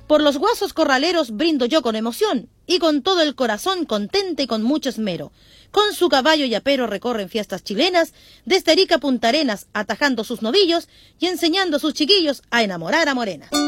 Por los guasos corraleros brindo yo con emoción, y con todo el corazón contenta y con mucho esmero. Con su caballo y apero recorren fiestas chilenas, desde Arica a Punta Arenas, atajando sus novillos y enseñando a sus chiquillos a enamorar a Morena.